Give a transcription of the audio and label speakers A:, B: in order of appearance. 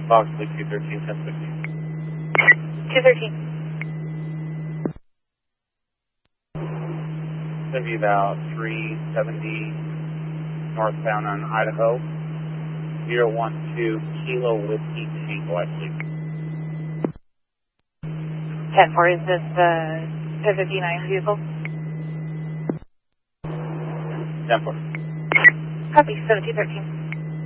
A: Approximately 213, 1060.
B: 213.
A: It's going to be about 370 northbound on Idaho. 012 Kilo Whiskey Tango, I believe.
B: 10-4, is this the 1059 vehicle?
A: 10-4.
B: Copy, 1713.